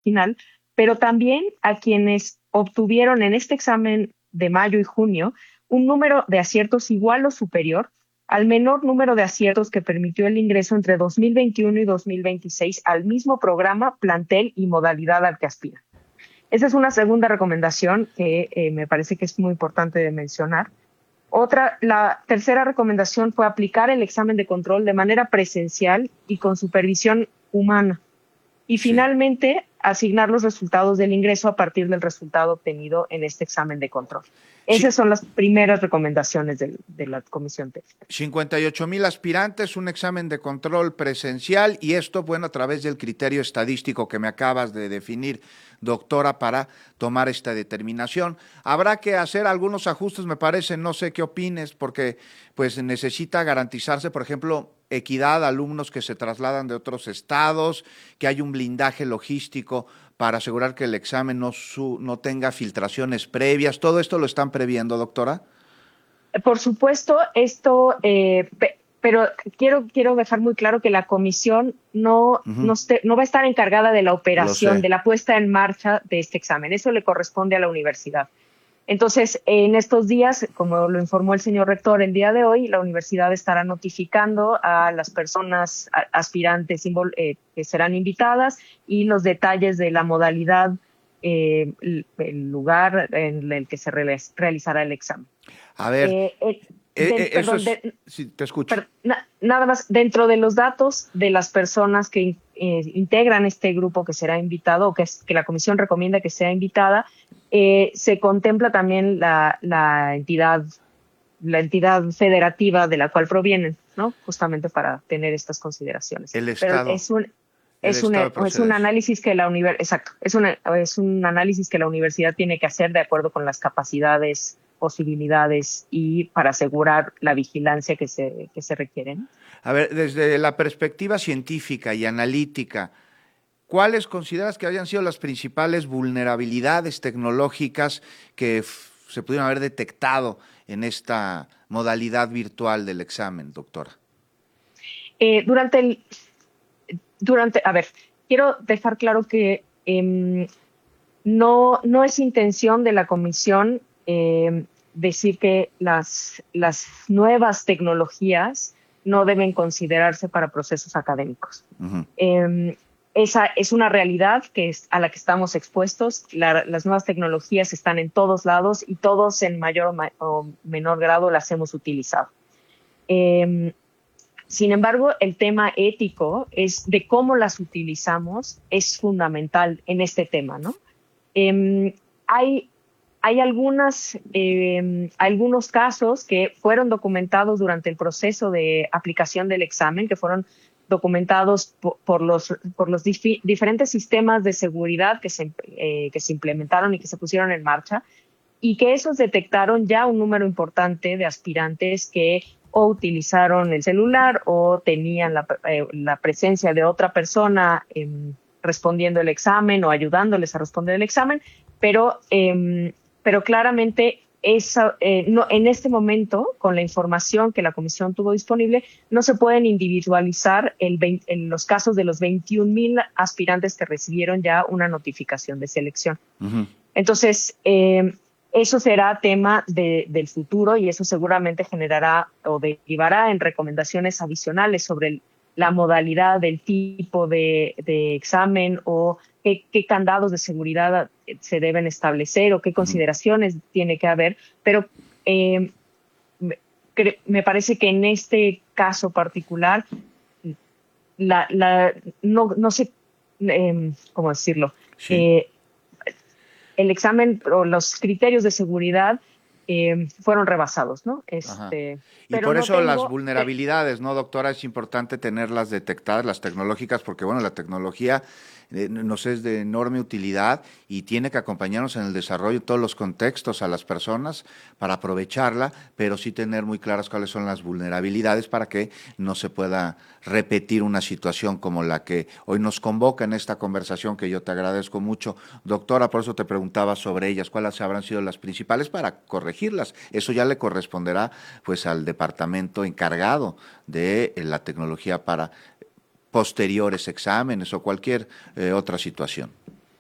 final, pero también a quienes obtuvieron en este examen de mayo y junio un número de aciertos igual o superior al menor número de aciertos que permitió el ingreso entre 2021 y 2026 al mismo programa, plantel y modalidad al que aspira. Esa es una segunda recomendación que me parece que es muy importante de mencionar. La tercera recomendación fue aplicar el examen de control de manera presencial y con supervisión humana. Y Sí. finalmente, asignar los resultados del ingreso a partir del resultado obtenido en este examen de control. Sí, Esas son las primeras recomendaciones de la Comisión técnica. 58,000 aspirantes, un examen de control presencial y esto, bueno, a través del criterio estadístico que me acabas de definir, doctora, para tomar esta determinación. Habrá que hacer algunos ajustes, me parece, no sé qué opines, porque pues necesita garantizarse, por ejemplo, equidad a alumnos que se trasladan de otros estados, que hay un blindaje logístico para asegurar que el examen no tenga filtraciones previas. ¿Todo esto lo están previendo, doctora? Por supuesto, pero quiero dejar muy claro que la comisión Ujú. no va a estar encargada de la Lo operación, sé. de la puesta en marcha de este examen. Eso le corresponde a la universidad. Entonces, en estos días, como lo informó el señor rector el día de hoy, la universidad estará notificando a las personas aspirantes que serán invitadas y los detalles de la modalidad, el lugar en el que se realizará el examen. A ver, eso Perdón, es, sí, te escucho. nada más, dentro de los datos de las personas que integran este grupo que será invitado, o que la comisión recomienda que sea invitada, se contempla también la entidad federativa de la cual provienen, ¿no? Justamente para tener estas consideraciones. El Pero estado, el estado de es un procedencia. análisis que exacto, es un análisis que la universidad tiene que hacer de acuerdo con las capacidades, posibilidades y para asegurar la vigilancia que se requieren. A ver, desde la perspectiva científica y analítica, ¿cuáles consideras que hayan sido las principales vulnerabilidades tecnológicas que se pudieron haber detectado en esta modalidad virtual del examen, doctora? Eh, durante el, a ver, quiero dejar claro que no es intención de la comisión decir que las nuevas tecnologías no deben considerarse para procesos académicos. Ujú. Esa es una realidad a la que estamos expuestos. Las nuevas tecnologías están en todos lados y todos en mayor o menor grado las hemos utilizado. Eh, Sin embargo, el tema ético es de cómo las utilizamos es fundamental en este tema, ¿no? Eh, hay hay algunos casos que fueron documentados durante el proceso de aplicación del examen, que fueron documentados por los diferentes sistemas de seguridad que se implementaron y que se pusieron en marcha, y que esos detectaron ya un número importante de aspirantes que o utilizaron el celular o tenían la presencia de otra persona respondiendo el examen o ayudándoles a responder el examen, pero, pero claramente en este momento, con la información que la comisión tuvo disponible, no se pueden individualizar en los casos de los 21,000 aspirantes que recibieron ya una notificación de selección. Ujú. Entonces, eso será tema del futuro y eso seguramente generará o derivará en recomendaciones adicionales sobre la modalidad, el tipo de examen o qué candados de seguridad se deben establecer o qué Ujú. consideraciones tiene que haber. Pero eh, me parece que en este caso particular, no sé cómo decirlo. Sí. Eh, el examen o los criterios de seguridad fueron rebasados, ¿no? Ajá. Y Pero por no eso las tengo, vulnerabilidades, ¿no, doctora? Es importante tenerlas detectadas, las tecnológicas, porque bueno, la tecnología nos es de enorme utilidad y tiene que acompañarnos en el desarrollo de todos los contextos a las personas para aprovecharla, pero sí tener muy claras cuáles son las vulnerabilidades para que no se pueda repetir una situación como la que hoy nos convoca en esta conversación, que yo te agradezco mucho, doctora. Por eso te preguntaba sobre ellas, cuáles habrán sido las principales para corregirlas. Eso ya le corresponderá pues al departamento encargado de la tecnología para posteriores exámenes o cualquier otra situación.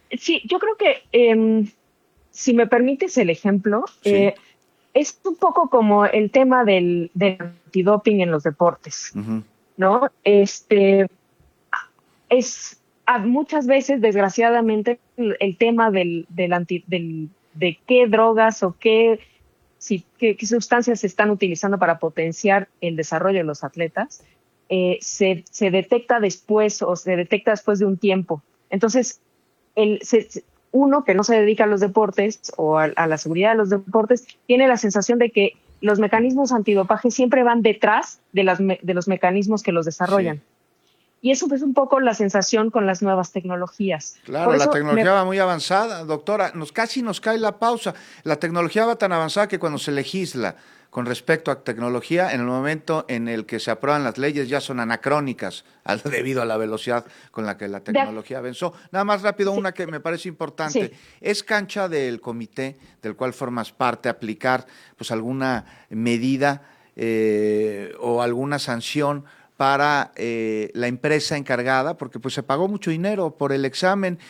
Sí, yo creo que, si me permites el ejemplo, Sí. es un poco como el tema del antidoping en los deportes, Uh-huh. ¿no? Muchas veces, desgraciadamente, el tema de qué drogas o qué sustancias se están utilizando para potenciar el desarrollo de los atletas, se detecta después o se detecta después de un tiempo. Entonces, uno que no se dedica a los deportes o a la seguridad de los deportes tiene la sensación de que los mecanismos antidopaje siempre van detrás de los mecanismos que los desarrollan. Sí. Y eso es un poco la sensación con las nuevas tecnologías. Claro, la tecnología va muy avanzada, doctora. Casi nos cae la pausa. La tecnología va tan avanzada que cuando se legisla con respecto a tecnología, en el momento en el que se aprueban las leyes ya son anacrónicas debido a la velocidad con la que la tecnología avanzó. Nada más rápido, Sí. una que me parece importante. Sí. ¿Es cancha del comité del cual formas parte aplicar pues alguna medida o alguna sanción para la empresa encargada, porque pues se pagó mucho dinero por el examen,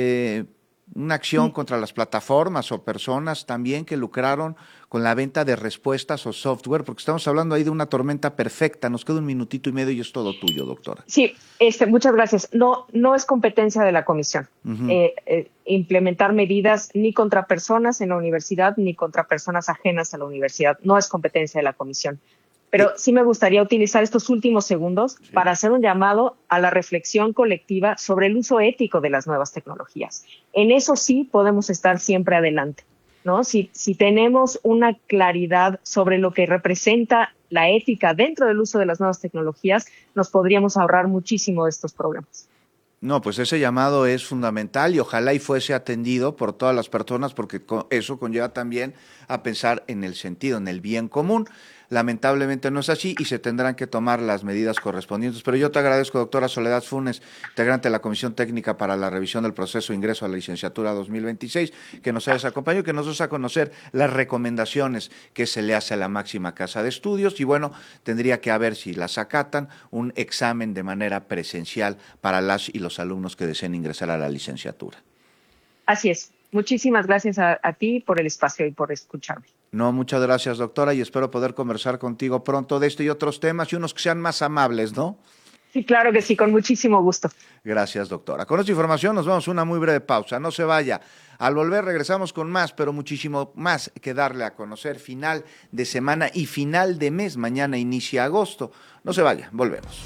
una acción contra las plataformas o personas también que lucraron con la venta de respuestas o software, porque estamos hablando ahí de una tormenta perfecta. Nos queda 1 minutito y medio y es todo tuyo, doctora. Sí, muchas gracias. No es competencia de la comisión implementar medidas ni contra personas en la universidad ni contra personas ajenas a la universidad. No es competencia de la comisión. Pero sí me gustaría utilizar estos últimos segundos para hacer un llamado a la reflexión colectiva sobre el uso ético de las nuevas tecnologías. En eso sí podemos estar siempre adelante, ¿no? Si tenemos una claridad sobre lo que representa la ética dentro del uso de las nuevas tecnologías, nos podríamos ahorrar muchísimo de estos problemas. No, pues ese llamado es fundamental y ojalá y fuese atendido por todas las personas, porque eso conlleva también a pensar en el sentido, en el bien común. Lamentablemente no es así y se tendrán que tomar las medidas correspondientes. Pero yo te agradezco, doctora Soledad Funes, integrante de la Comisión Técnica para la Revisión del Proceso de Ingreso a la Licenciatura 2026, que nos hayas acompañado y que nos des a conocer las recomendaciones que se le hace a la máxima casa de estudios. Y bueno, tendría que haber, si las acatan, un examen de manera presencial para las y los alumnos que deseen ingresar a la licenciatura. Así es. Muchísimas gracias a ti por el espacio y por escucharme. No, muchas gracias, doctora, y espero poder conversar contigo pronto de este y otros temas y unos que sean más amables, ¿no? Sí, claro que sí, con muchísimo gusto. Gracias, doctora. Con esta información nos vamos a una muy breve pausa. No se vaya. Al volver regresamos con más, pero muchísimo más que darle a conocer. Final de semana y final de mes. Mañana inicia agosto. No se vaya, volvemos.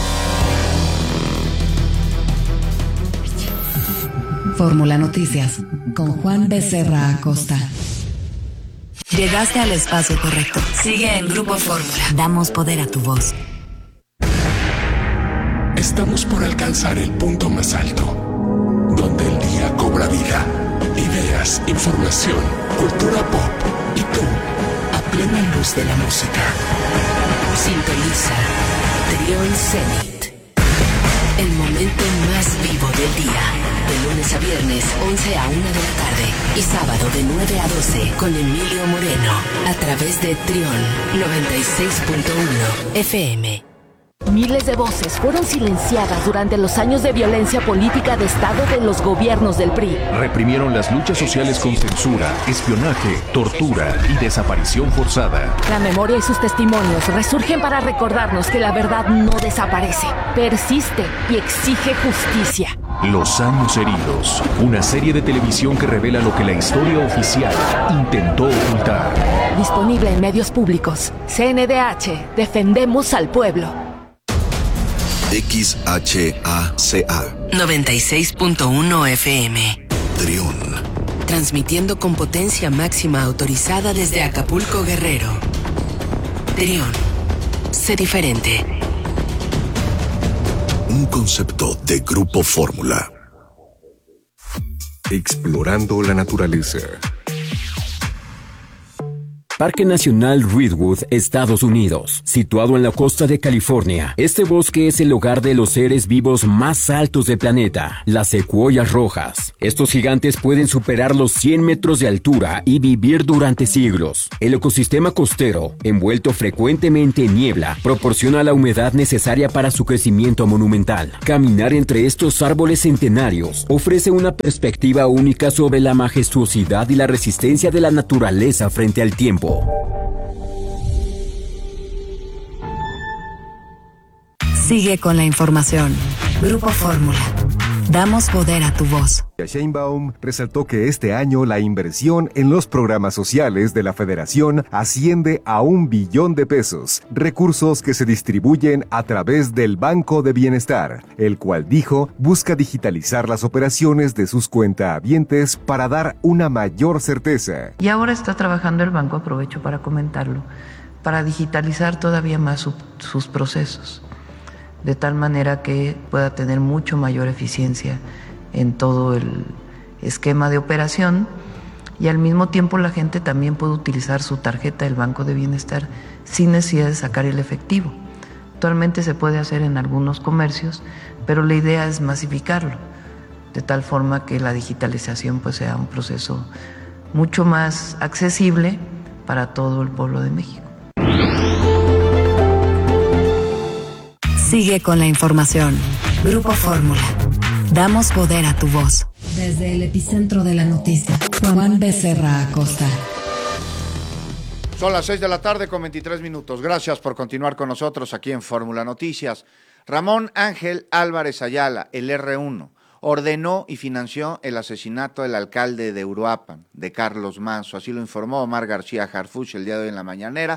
Fórmula Noticias con Juan Becerra Acosta. Llegaste al espacio correcto. Sigue en Grupo Fórmula. Damos poder a tu voz. Estamos por alcanzar el punto más alto, donde el día cobra vida. Ideas, información, cultura pop y tú, a plena luz de la música. Sintoniza Trión Zenit. El momento más vivo del día. De lunes a viernes, 11 a 1 de la tarde. Y sábado de 9 a 12 con Emilio Moreno. A través de Trión 96.1 FM. Miles de voces fueron silenciadas durante los años de violencia política de Estado de los gobiernos del PRI. Reprimieron las luchas sociales con censura, espionaje, tortura y desaparición forzada. La memoria y sus testimonios resurgen para recordarnos que la verdad no desaparece, persiste y exige justicia. Los años heridos, una serie de televisión que revela lo que la historia oficial intentó ocultar. Disponible en medios públicos. CNDH, defendemos al pueblo. XHACA 96.1 FM. Trión. Transmitiendo con potencia máxima autorizada desde Acapulco, Guerrero. Trión. Sé diferente. Un concepto de Grupo Fórmula. Explorando la naturaleza. Parque Nacional Redwood, Estados Unidos. Situado en la costa de California, este bosque es el hogar de los seres vivos más altos del planeta, las secuoyas rojas. Estos gigantes pueden superar los 100 metros de altura y vivir durante siglos. El ecosistema costero, envuelto frecuentemente en niebla, proporciona la humedad necesaria para su crecimiento monumental. Caminar entre estos árboles centenarios ofrece una perspectiva única sobre la majestuosidad y la resistencia de la naturaleza frente al tiempo. Sigue con la información. Grupo Fórmula. Damos poder a tu voz. Sheinbaum resaltó que este año la inversión en los programas sociales de la Federación asciende a 1 billón de pesos, recursos que se distribuyen a través del Banco de Bienestar, el cual dijo busca digitalizar las operaciones de sus cuentahabientes para dar una mayor certeza. Y ahora está trabajando el banco, aprovecho para comentarlo, para digitalizar todavía más sus procesos, de tal manera que pueda tener mucho mayor eficiencia en todo el esquema de operación, y al mismo tiempo la gente también puede utilizar su tarjeta del Banco de Bienestar sin necesidad de sacar el efectivo. Actualmente se puede hacer en algunos comercios, pero la idea es masificarlo, de tal forma que la digitalización pues sea un proceso mucho más accesible para todo el pueblo de México. Sigue con la información. Grupo Fórmula. Damos poder a tu voz. Desde el epicentro de la noticia, Juan Becerra Acosta. Son las 6 de la tarde con 23 minutos. Gracias por continuar con nosotros aquí en Fórmula Noticias. Ramón Ángel Álvarez Ayala, el R1, ordenó y financió el asesinato del alcalde de Uruapan, de Carlos Manzo. Así lo informó Omar García Harfuch el día de hoy en la mañanera,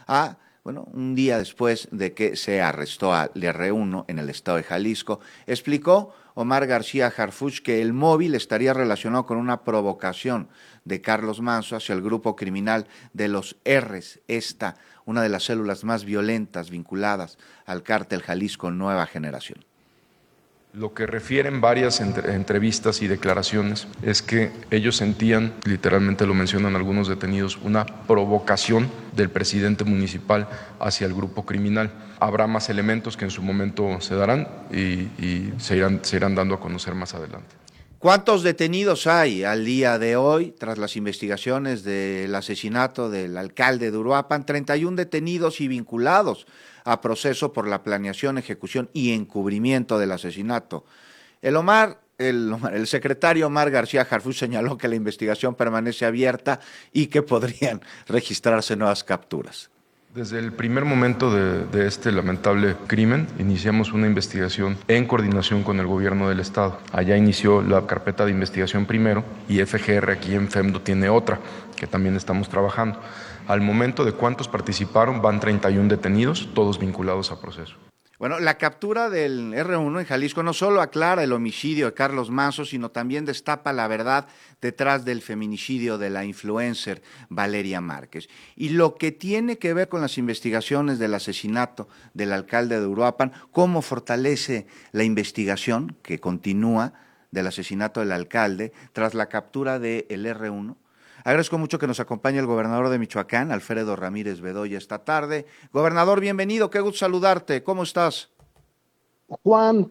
un día después de que se arrestó al R1 en el estado de Jalisco. Explicó Omar García Harfuch que el móvil estaría relacionado con una provocación de Carlos Manzo hacia el grupo criminal de los R's, una de las células más violentas vinculadas al cártel Jalisco Nueva Generación. Lo que refieren varias entrevistas y declaraciones es que ellos sentían, literalmente lo mencionan algunos detenidos, una provocación del presidente municipal hacia el grupo criminal. Habrá más elementos que en su momento se darán y se irán dando a conocer más adelante. ¿Cuántos detenidos hay al día de hoy tras las investigaciones del asesinato del alcalde de Uruapan? 31 detenidos y vinculados a proceso por la planeación, ejecución y encubrimiento del asesinato. El secretario Omar García Harfuch señaló que la investigación permanece abierta y que podrían registrarse nuevas capturas. Desde el primer momento de este lamentable crimen, iniciamos una investigación en coordinación con el gobierno del estado. Allá inició la carpeta de investigación primero y FGR aquí en FEMDO tiene otra, que también estamos trabajando. Al momento de cuántos participaron, van 31 detenidos, todos vinculados a proceso. Bueno, la captura del R1 en Jalisco no solo aclara el homicidio de Carlos Manzo, sino también destapa la verdad detrás del feminicidio de la influencer Valeria Márquez. Y lo que tiene que ver con las investigaciones del asesinato del alcalde de Uruapan, cómo fortalece la investigación que continúa del asesinato del alcalde tras la captura del R1. Agradezco mucho que nos acompañe el gobernador de Michoacán, Alfredo Ramírez Bedoya, esta tarde. Gobernador, bienvenido, qué gusto saludarte. ¿Cómo estás? Juan,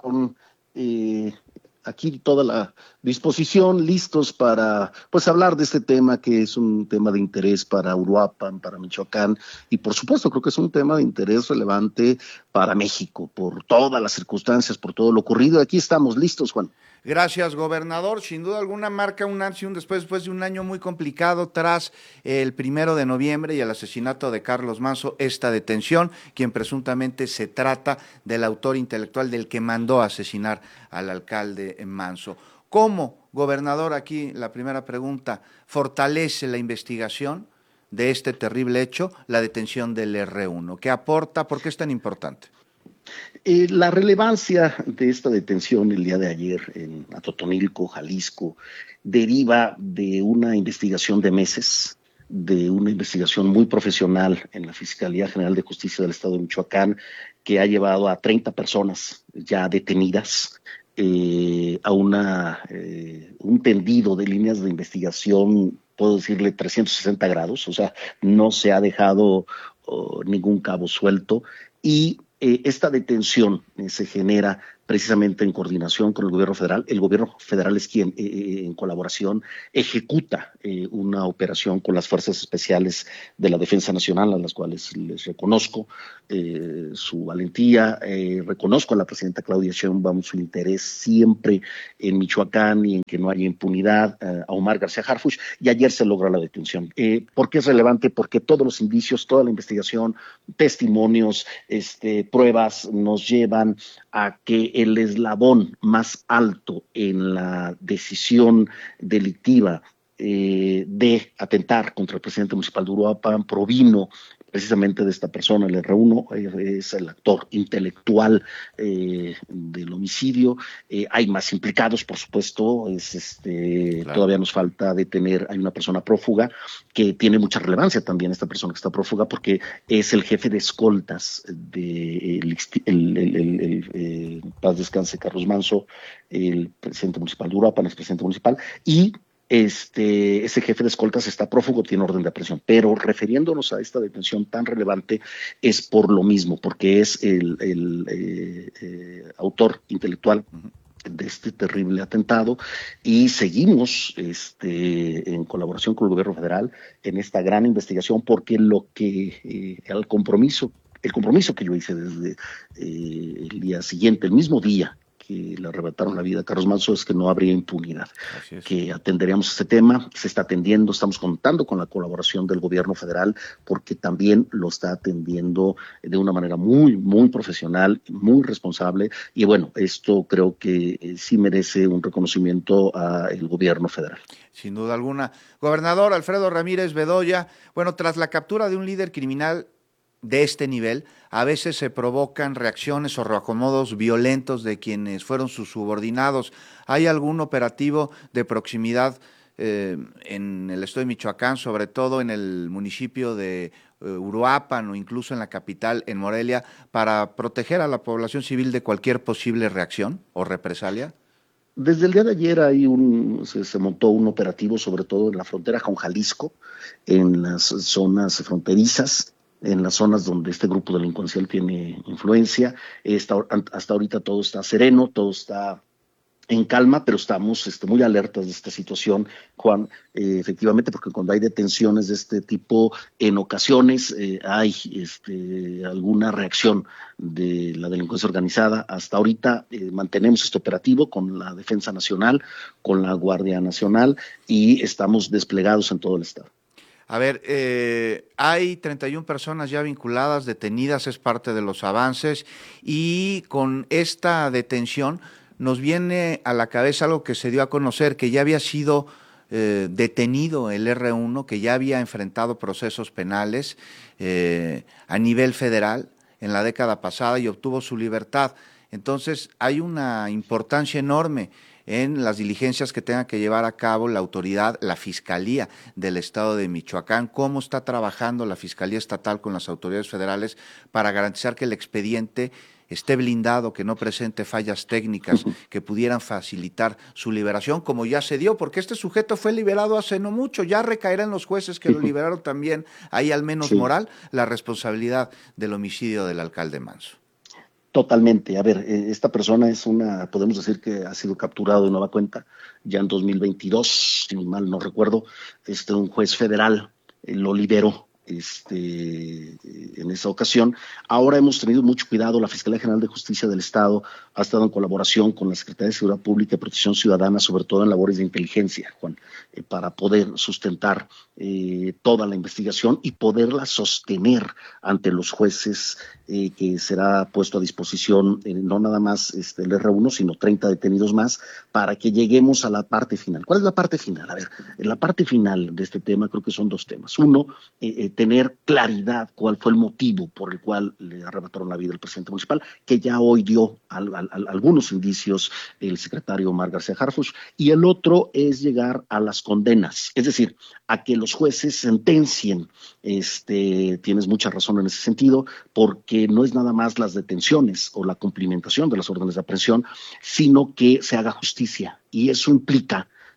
aquí toda la disposición, listos para hablar de este tema que es un tema de interés para Uruapan, para Michoacán, y por supuesto creo que es un tema de interés relevante para México, por todas las circunstancias, por todo lo ocurrido. Aquí estamos listos, Juan. Gracias, gobernador. Sin duda alguna marca un antes y un después de un año muy complicado tras el 1 de noviembre y el asesinato de Carlos Manzo, esta detención, quien presuntamente se trata del autor intelectual del que mandó asesinar al alcalde Manzo. ¿Cómo, gobernador, aquí la primera pregunta, fortalece la investigación de este terrible hecho, la detención del R1? ¿Qué aporta? ¿Por qué es tan importante? La relevancia de esta detención el día de ayer en Atotonilco, Jalisco, deriva de una investigación de meses, de una investigación muy profesional en la Fiscalía General de Justicia del Estado de Michoacán, que ha llevado a 30 personas ya detenidas, a un tendido de líneas de investigación puedo decirle 360 grados, o sea, no se ha dejado ningún cabo suelto, y esta detención se genera precisamente en coordinación con el gobierno federal. El gobierno federal es quien, en colaboración, ejecuta una operación con las fuerzas especiales de la Defensa Nacional, a las cuales les reconozco su valentía. Reconozco a la presidenta Claudia Sheinbaum su interés siempre en Michoacán y en que no haya impunidad, a Omar García Harfuch, y ayer se logra la detención. ¿Por qué es relevante? Porque todos los indicios, toda la investigación, testimonios, pruebas nos llevan a que el eslabón más alto en la decisión delictiva de atentar contra el presidente municipal de Uruapan provino precisamente de esta persona. El R1 es el actor intelectual del homicidio. Hay más implicados, por supuesto. Claro. Todavía nos falta detener. Hay una persona prófuga que tiene mucha relevancia también, esta persona que está prófuga, porque es el jefe de escoltas de paz descanse Carlos Manso, el presidente municipal de Uruapan, expresidente municipal, y ese jefe de escoltas está prófugo, tiene orden de aprehensión. Pero refiriéndonos a esta detención tan relevante es por lo mismo, porque es el autor intelectual de este terrible atentado, y seguimos en colaboración con el gobierno federal en esta gran investigación, porque el compromiso que yo hice desde el día siguiente, el mismo día que le arrebataron la vida a Carlos Manso, es que no habría impunidad, que atenderíamos este tema. Se está atendiendo, estamos contando con la colaboración del gobierno federal, porque también lo está atendiendo de una manera muy, muy profesional, muy responsable, y bueno, esto creo que sí merece un reconocimiento al gobierno federal. Sin duda alguna. Gobernador Alfredo Ramírez Bedoya, bueno, tras la captura de un líder criminal de este nivel, a veces se provocan reacciones o reacomodos violentos de quienes fueron sus subordinados. ¿Hay algún operativo de proximidad en el estado de Michoacán, sobre todo en el municipio de Uruapan o incluso en la capital, en Morelia, para proteger a la población civil de cualquier posible reacción o represalia? Desde el día de ayer se montó un operativo, sobre todo en la frontera con Jalisco, en las zonas fronterizas, en las zonas donde este grupo delincuencial tiene influencia. Hasta ahorita todo está sereno, todo está en calma, pero estamos muy alertas de esta situación, Juan, efectivamente, porque cuando hay detenciones de este tipo, en ocasiones hay alguna reacción de la delincuencia organizada. Hasta ahorita mantenemos este operativo con la Defensa Nacional, con la Guardia Nacional, y estamos desplegados en todo el estado. A ver, hay 31 personas ya vinculadas, detenidas, es parte de los avances, y con esta detención nos viene a la cabeza algo que se dio a conocer, que ya había sido detenido el R1, que ya había enfrentado procesos penales a nivel federal en la década pasada y obtuvo su libertad. Entonces hay una importancia enorme en las diligencias que tenga que llevar a cabo la autoridad, la Fiscalía del Estado de Michoacán. ¿Cómo está trabajando la Fiscalía Estatal con las autoridades federales para garantizar que el expediente esté blindado, que no presente fallas técnicas que pudieran facilitar su liberación, como ya se dio? Porque este sujeto fue liberado hace no mucho, ya recaerá en los jueces que lo liberaron también, ahí al menos moral, la responsabilidad del homicidio del alcalde Manso. Totalmente. A ver, esta persona podemos decir que ha sido capturado de nueva cuenta ya en 2022, si mal no recuerdo. Un juez federal lo liberó en esa ocasión. Ahora hemos tenido mucho cuidado. La Fiscalía General de Justicia del Estado ha estado en colaboración con la Secretaría de Seguridad Pública y Protección Ciudadana, sobre todo en labores de inteligencia, Juan, para poder sustentar toda la investigación y poderla sostener ante los jueces, que será puesto a disposición no nada más el R1, sino 30 detenidos más, para que lleguemos a la parte final. ¿Cuál es la parte final? A ver, en la parte final de este tema creo que son dos temas. Uno, tener claridad cuál fue el motivo por el cual le arrebataron la vida al presidente municipal, que ya hoy dio algunos indicios el secretario Omar García Harfuch, y el otro es llegar a las condenas, es decir, a que los jueces sentencien. Tienes mucha razón en ese sentido, porque no es nada más las detenciones o la cumplimentación de las órdenes de aprehensión, sino que se haga justicia, y eso implica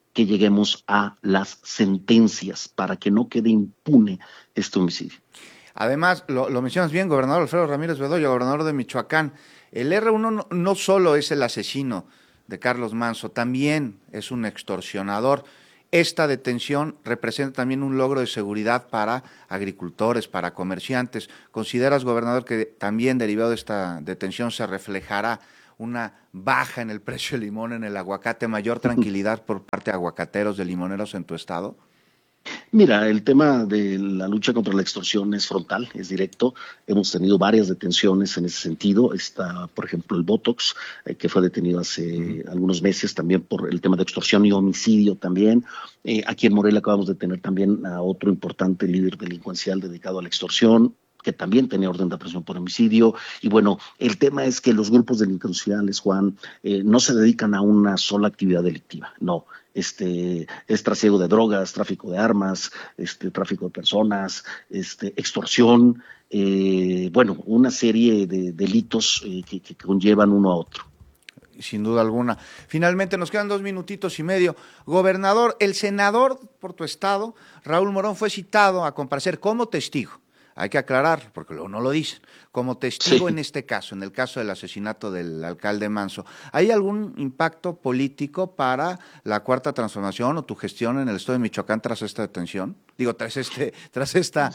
que lleguemos a las sentencias para que no quede impune este homicidio. Además, lo mencionas bien, gobernador Alfredo Ramírez Bedoya, gobernador de Michoacán. El R1 no solo es el asesino de Carlos Manzo, también es un extorsionador. Esta detención representa también un logro de seguridad para agricultores, para comerciantes. ¿Consideras, gobernador, que también derivado de esta detención se reflejará una baja en el precio del limón, en el aguacate, mayor tranquilidad por parte de aguacateros, de limoneros en tu estado? Mira, el tema de la lucha contra la extorsión es frontal, es directo. Hemos tenido varias detenciones en ese sentido. Está, por ejemplo, el Botox, que fue detenido hace algunos meses también por el tema de extorsión y homicidio también. Aquí en Morelia acabamos de tener también a otro importante líder delincuencial dedicado a la extorsión, que también tenía orden de aprehensión por homicidio. Y bueno, el tema es que los grupos delincuenciales, Juan, no se dedican a una sola actividad delictiva, no. Es trasiego de drogas, tráfico de armas, tráfico de personas, extorsión, bueno, una serie de delitos que conllevan uno a otro. Sin duda alguna. Finalmente nos quedan 2 minutitos y medio. Gobernador, el senador por tu estado, Raúl Morón, fue citado a comparecer como testigo. Hay que aclarar, porque luego no lo dicen, como testigo en este caso, en el caso del asesinato del alcalde Manzo. ¿Hay algún impacto político para la Cuarta Transformación o tu gestión en el estado de Michoacán tras esta detención? Digo, tras esta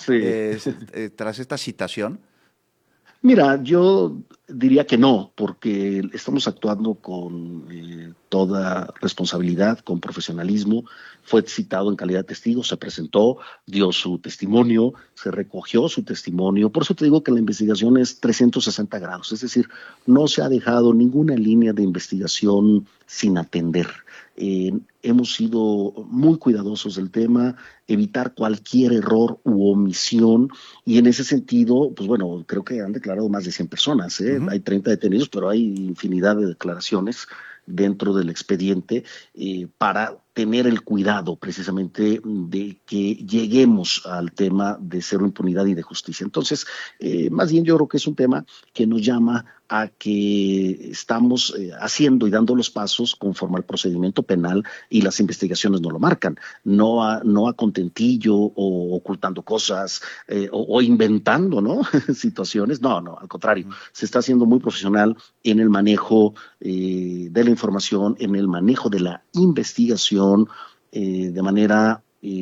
citación. Mira, yo diría que no, porque estamos actuando con toda responsabilidad, con profesionalismo. Fue citado en calidad de testigo, se presentó, dio su testimonio, se recogió su testimonio. Por eso te digo que la investigación es 360 grados, es decir, no se ha dejado ninguna línea de investigación sin atender. Hemos sido muy cuidadosos del tema, evitar cualquier error u omisión, y en ese sentido, pues bueno, creo que han declarado más de 100 personas, Hay 30 detenidos, pero hay infinidad de declaraciones dentro del expediente para tener el cuidado precisamente de que lleguemos al tema de cero impunidad y de justicia. Entonces, más bien yo creo que es un tema que nos llama a que estamos haciendo y dando los pasos conforme al procedimiento penal, y las investigaciones no lo marcan, no a contentillo o ocultando cosas o inventando, ¿no? situaciones, no, al contrario, se está haciendo muy profesional en el manejo de la información, en el manejo de la investigación, de manera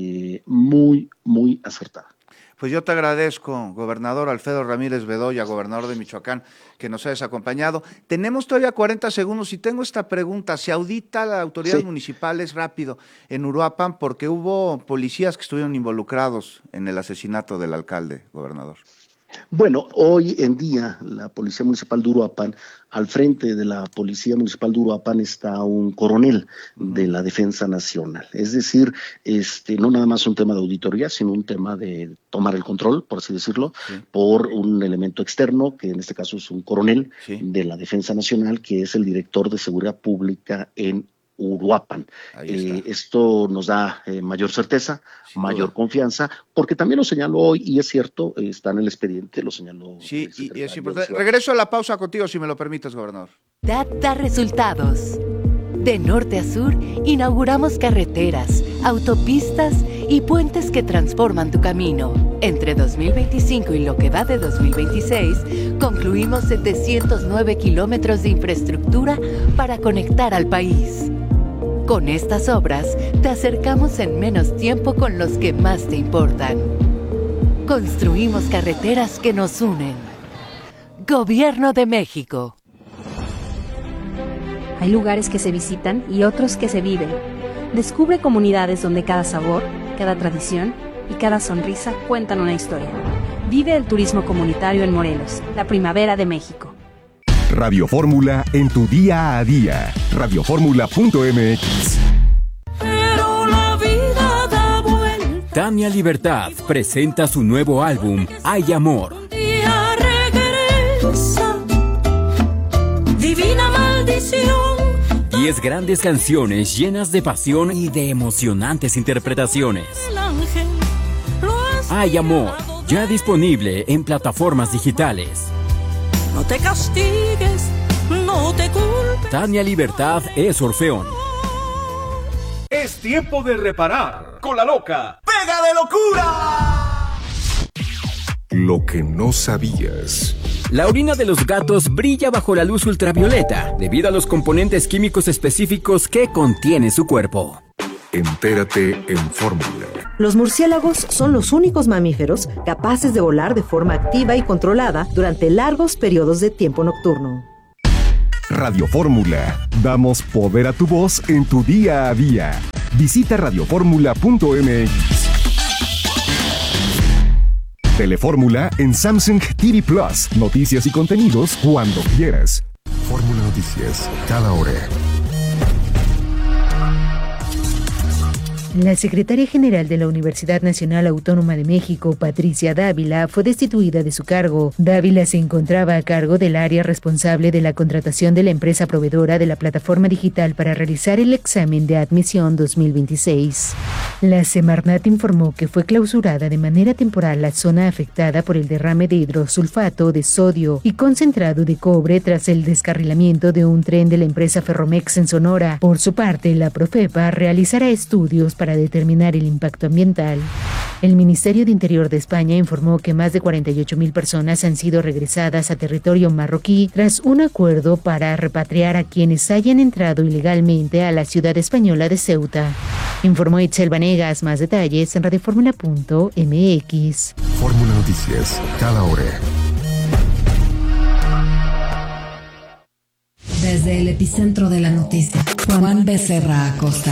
muy, muy acertada. Pues yo te agradezco, gobernador Alfredo Ramírez Bedoya, gobernador de Michoacán, que nos hayas acompañado. Tenemos todavía 40 segundos y tengo esta pregunta. ¿Se audita a las autoridades municipales rápido en Uruapan porque hubo policías que estuvieron involucrados en el asesinato del alcalde, gobernador? Bueno, hoy en día la Policía Municipal de Uruapan, al frente de la Policía Municipal de Uruapan está un coronel de la Defensa Nacional. Es decir, no nada más un tema de auditoría, sino un tema de tomar el control, por así decirlo, por un elemento externo, que en este caso es un coronel de la Defensa Nacional, que es el director de Seguridad Pública en Uruapan. Esto nos da mayor certeza, mayor confianza, porque también lo señaló hoy, y es cierto, está en el expediente, lo señaló. Sí, y es importante. Regreso a la pausa contigo, si me lo permites, gobernador. Da resultados. De norte a sur, inauguramos carreteras, autopistas y puentes que transforman tu camino. Entre 2025 y lo que va de 2026, concluimos 709 kilómetros de infraestructura para conectar al país. Con estas obras, te acercamos en menos tiempo con los que más te importan. Construimos carreteras que nos unen. Gobierno de México. Hay lugares que se visitan y otros que se viven. Descubre comunidades donde cada sabor, cada tradición y cada sonrisa cuentan una historia. Vive el turismo comunitario en Morelos, la primavera de México. Radio Fórmula en tu día a día. Radioformula.mx. Pero la vida da vuelta. Tania Libertad presenta su nuevo álbum, Hay Amor. Día regresa. Divina maldición. 10 grandes canciones llenas de pasión y de emocionantes interpretaciones. Hay Amor, ya disponible en plataformas digitales. No te castigues, no te culpes. Tania Libertad es Orfeón. Es tiempo de reparar con la loca Pega de Locura. Lo que no sabías. La orina de los gatos brilla bajo la luz ultravioleta debido a los componentes químicos específicos que contiene su cuerpo. Entérate en Fórmula. Los murciélagos son los únicos mamíferos capaces de volar de forma activa y controlada durante largos periodos de tiempo nocturno. Radio Fórmula. Damos poder a tu voz en tu día a día. Visita radioformula.mx. Telefórmula en Samsung TV Plus. Noticias y contenidos cuando quieras. Fórmula Noticias, cada hora. La secretaria general de la Universidad Nacional Autónoma de México, Patricia Dávila, fue destituida de su cargo. Dávila se encontraba a cargo del área responsable de la contratación de la empresa proveedora de la plataforma digital para realizar el examen de admisión 2026. La Semarnat informó que fue clausurada de manera temporal la zona afectada por el derrame de hidrosulfato de sodio y concentrado de cobre tras el descarrilamiento de un tren de la empresa Ferromex en Sonora. Por su parte, la Profepa realizará estudios para determinar el impacto ambiental. El Ministerio de Interior de España informó que más de 48,000 personas han sido regresadas a territorio marroquí tras un acuerdo para repatriar a quienes hayan entrado ilegalmente a la ciudad española de Ceuta. Informó Itzel Vanegas. Más detalles en radioformula.mx. Fórmula Noticias, cada hora. Desde el epicentro de la noticia, Juan Becerra Acosta.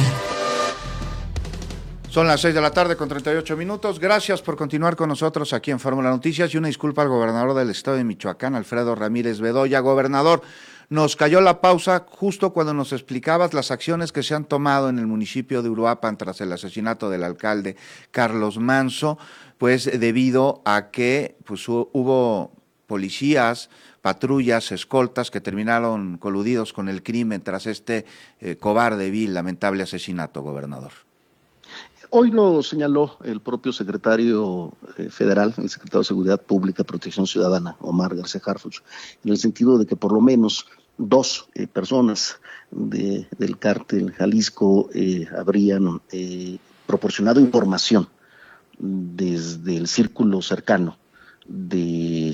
Son las 6 de la tarde con 38 minutos. Gracias por continuar con nosotros aquí en Fórmula Noticias y una disculpa al gobernador del estado de Michoacán, Alfredo Ramírez Bedoya. Gobernador, nos cayó la pausa justo cuando nos explicabas las acciones que se han tomado en el municipio de Uruapan tras el asesinato del alcalde Carlos Manso, pues debido a que pues, hubo policías, patrullas, escoltas que terminaron coludidos con el crimen tras este cobarde, vil, lamentable asesinato, gobernador. Hoy lo señaló el propio secretario federal, el secretario de Seguridad Pública y Protección Ciudadana, Omar García Harfuch, en el sentido de que por lo menos 2 personas del cártel Jalisco habrían proporcionado información desde el círculo cercano del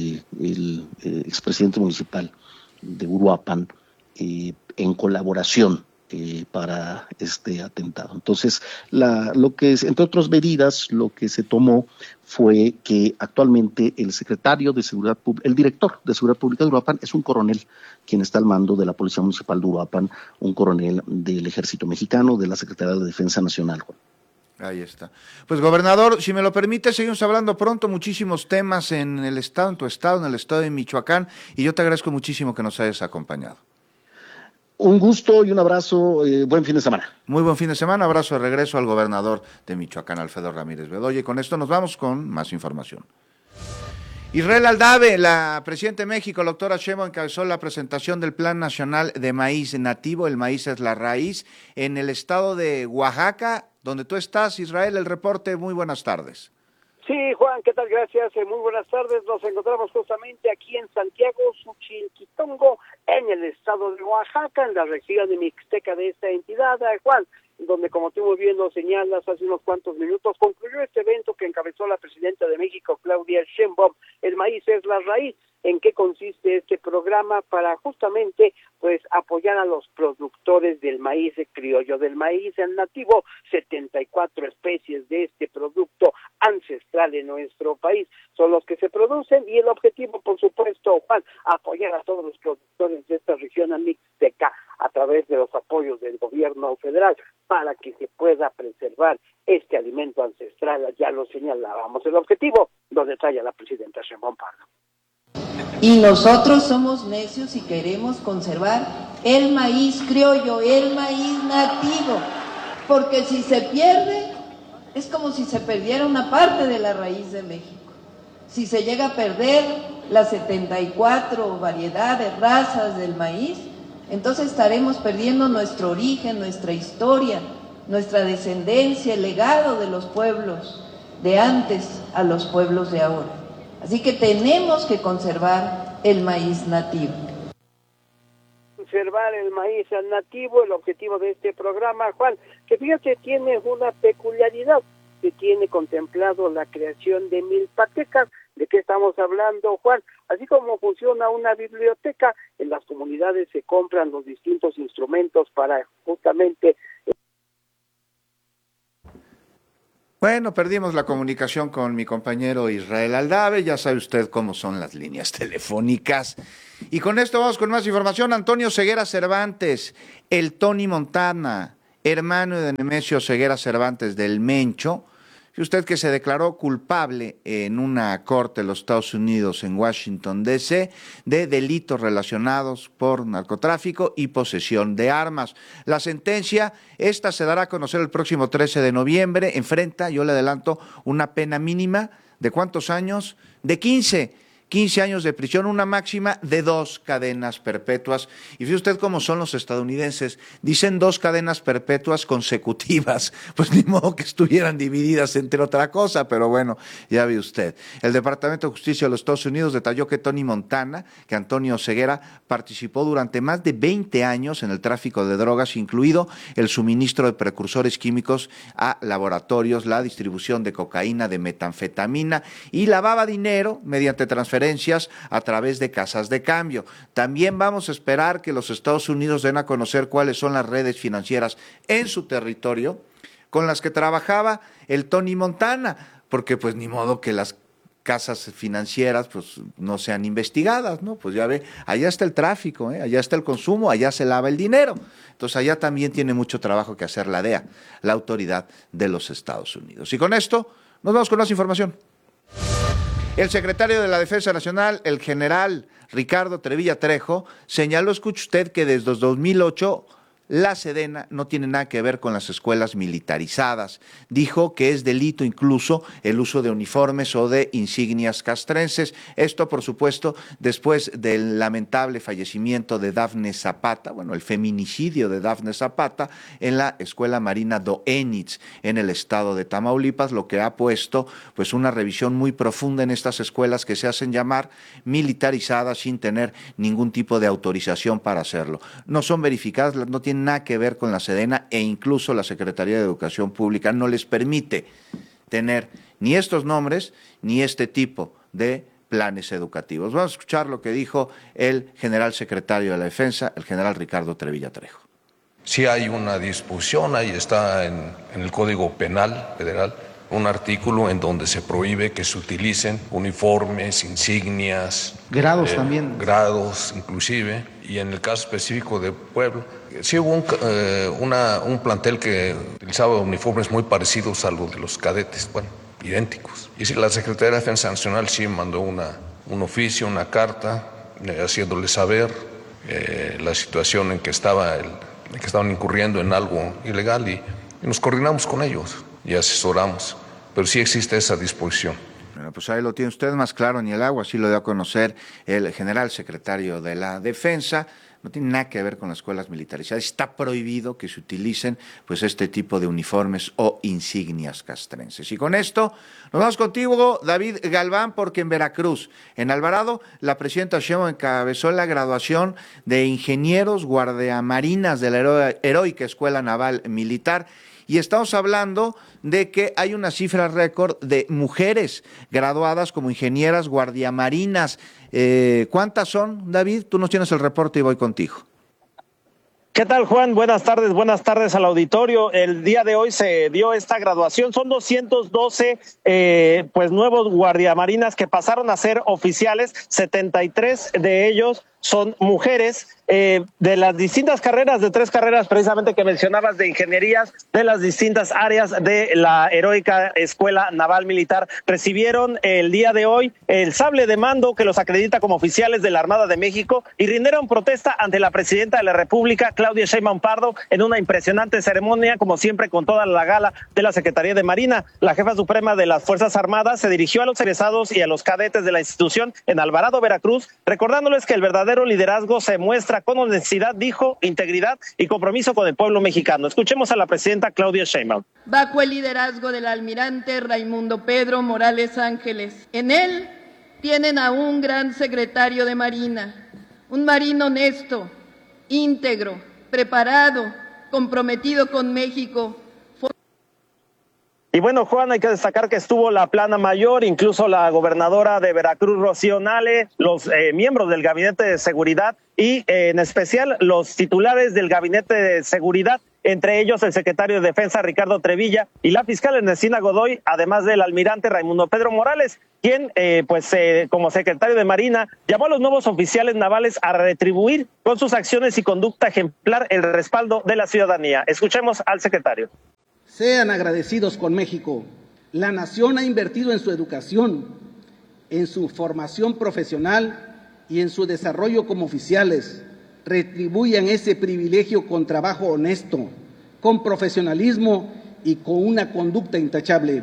expresidente municipal de Uruapan en colaboración para este atentado. Entonces, lo que entre otras medidas, lo que se tomó fue que actualmente el secretario de Seguridad Pública, el director de Seguridad Pública de Uruapan es un coronel quien está al mando de la Policía Municipal de Uruapan, un coronel del Ejército Mexicano, de la Secretaría de Defensa Nacional, Juan. Ahí está. Pues, gobernador, si me lo permite, seguimos hablando pronto, muchísimos temas en el estado, en tu estado, en el estado de Michoacán, y yo te agradezco muchísimo que nos hayas acompañado. Un gusto y un abrazo, buen fin de semana. Muy buen fin de semana, abrazo de regreso al gobernador de Michoacán, Alfredo Ramírez Bedoya, y con esto nos vamos con más información. Israel Aldave, la presidenta de México, la doctora Sheinbaum, encabezó la presentación del Plan Nacional de Maíz Nativo, el maíz es la raíz, en el estado de Oaxaca, donde tú estás, Israel, el reporte, muy buenas tardes. Sí, Juan, ¿qué tal? Gracias, muy buenas tardes. Nos encontramos justamente aquí en Santiago, Xochilquitongo, en el estado de Oaxaca, en la región de Mixteca de esta entidad, Juan, donde, como tú muy bien lo señalas hace unos cuantos minutos, concluyó este evento que encabezó la presidenta de México, Claudia Sheinbaum. El maíz es la raíz. ¿En qué consiste este programa? Para justamente pues apoyar a los productores del maíz criollo, del maíz nativo, 74 especies de este producto ancestral en nuestro país son los que se producen, y el objetivo, por supuesto, Juan, apoyar a todos los productores de esta región mixteca a través de los apoyos del gobierno federal para que se pueda preservar este alimento ancestral. Ya lo señalábamos, el objetivo lo detalla la presidenta Sheinbaum Pardo. Y nosotros somos necios y queremos conservar el maíz criollo, el maíz nativo, porque si se pierde, es como si se perdiera una parte de la raíz de México. Si se llega a perder las 74 variedades, razas del maíz, entonces estaremos perdiendo nuestro origen, nuestra historia, nuestra descendencia, el legado de los pueblos de antes a los pueblos de ahora. Así que tenemos que conservar el maíz nativo. conservar el maíz nativo. El objetivo de este programa, Juan, que fíjate, tiene una peculiaridad, que tiene contemplado la creación de milpatecas. ¿De qué estamos hablando, Juan? Así como funciona una biblioteca, en las comunidades se compran los distintos instrumentos para justamente... Bueno, perdimos la comunicación con mi compañero Israel Aldave, ya sabe usted cómo son las líneas telefónicas. Y con esto vamos con más información. Antonio Ceguera Cervantes, el Tony Montana, hermano de Nemesio Ceguera Cervantes del Mencho, y usted que se declaró culpable en una corte de los Estados Unidos en Washington, D.C., de delitos relacionados por narcotráfico y posesión de armas. La sentencia, esta se dará a conocer el próximo 13 de noviembre. Enfrenta, yo le adelanto, una pena mínima de ¿cuántos años? De 15 años de prisión, una máxima de 2 cadenas perpetuas. Y fíjese usted cómo son los estadounidenses, dicen 2 cadenas perpetuas consecutivas, pues ni modo que estuvieran divididas entre otra cosa, pero bueno, ya ve usted. El Departamento de Justicia de los Estados Unidos detalló que Tony Montana, que Antonio Ceguera, participó durante más de 20 años en el tráfico de drogas, incluido el suministro de precursores químicos a laboratorios, la distribución de cocaína, de metanfetamina, y lavaba dinero mediante transferencias a través de casas de cambio. También vamos a esperar que los Estados Unidos den a conocer cuáles son las redes financieras en su territorio con las que trabajaba el Tony Montana, porque pues ni modo que las casas financieras pues no sean investigadas, ¿no? Pues ya ve, allá está el tráfico, allá está el consumo, allá se lava el dinero. Entonces allá también tiene mucho trabajo que hacer la DEA, la autoridad de los Estados Unidos. Y con esto nos vamos con más información. El secretario de la Defensa Nacional, el general Ricardo Trevilla Trejo, señaló, escuche usted, que desde 2008 la Sedena no tiene nada que ver con las escuelas militarizadas. Dijo que es delito incluso el uso de uniformes o de insignias castrenses. Esto, por supuesto, después del lamentable fallecimiento de Dafne Zapata, bueno, el feminicidio de Dafne Zapata en la Escuela Marina Doenitz en el estado de Tamaulipas, lo que ha puesto pues una revisión muy profunda en estas escuelas que se hacen llamar militarizadas sin tener ningún tipo de autorización para hacerlo. No son verificadas, no tienen nada que ver con la Sedena, e incluso la Secretaría de Educación Pública no les permite tener ni estos nombres ni este tipo de planes educativos. Vamos a escuchar lo que dijo el general secretario de la Defensa, el general Ricardo Trevilla Trejo. Sí hay una disposición, ahí está en el Código Penal Federal, un artículo en donde se prohíbe que se utilicen uniformes, insignias, grados también. Grados inclusive, y en el caso específico de Puebla, sí hubo un plantel que utilizaba uniformes muy parecidos a los de los cadetes, bueno, idénticos. Y sí, la Secretaría de Defensa Nacional sí mandó un oficio, una carta, haciéndole saber la situación en que estaban incurriendo en algo ilegal, y nos coordinamos con ellos y asesoramos, pero sí existe esa disposición. Bueno, pues ahí lo tiene usted más claro ni el agua, así lo dio a conocer el general secretario de la Defensa. No tiene nada que ver con las escuelas militarizadas, está prohibido que se utilicen pues este tipo de uniformes o insignias castrenses. Y con esto nos vamos contigo, David Galván, porque en Veracruz, en Alvarado, la presidenta Sheinbaum encabezó la graduación de ingenieros guardiamarinas de la heroica Escuela Naval Militar. Y estamos hablando de que hay una cifra récord de mujeres graduadas como ingenieras guardiamarinas. ¿Cuántas son, David? Tú nos tienes el reporte y voy contigo. ¿Qué tal, Juan? Buenas tardes al auditorio. El día de hoy se dio esta graduación. Son 212 nuevos guardiamarinas que pasaron a ser oficiales. 73 de ellos son mujeres de las distintas carreras, de 3 carreras precisamente que mencionabas, de ingenierías de las distintas áreas de la heroica Escuela Naval Militar. Recibieron el día de hoy el sable de mando que los acredita como oficiales de la Armada de México y rindieron protesta ante la presidenta de la República, Claudia Sheinbaum Pardo, en una impresionante ceremonia, como siempre, con toda la gala de la Secretaría de Marina. La jefa suprema de las Fuerzas Armadas se dirigió a los egresados y a los cadetes de la institución en Alvarado, Veracruz, recordándoles que el verdadero liderazgo se muestra con honestidad, dijo, integridad y compromiso con el pueblo mexicano. Escuchemos a la presidenta Claudia Sheinbaum. Bajo el liderazgo del almirante Raimundo Pedro Morales Ángeles. En él tienen a un gran secretario de Marina, un marino honesto, íntegro, preparado, comprometido con México. Y bueno, Juan, hay que destacar que estuvo la plana mayor, incluso la gobernadora de Veracruz, Rocío Nale, los miembros del Gabinete de Seguridad y en especial los titulares del Gabinete de Seguridad, entre ellos el secretario de Defensa, Ricardo Trevilla, y la fiscal Ernestina Godoy, además del almirante Raimundo Pedro Morales, quien, como secretario de Marina, llamó a los nuevos oficiales navales a retribuir con sus acciones y conducta ejemplar el respaldo de la ciudadanía. Escuchemos al secretario. Sean agradecidos con México. La nación ha invertido en su educación, en su formación profesional y en su desarrollo como oficiales. Retribuyan ese privilegio con trabajo honesto, con profesionalismo y con una conducta intachable.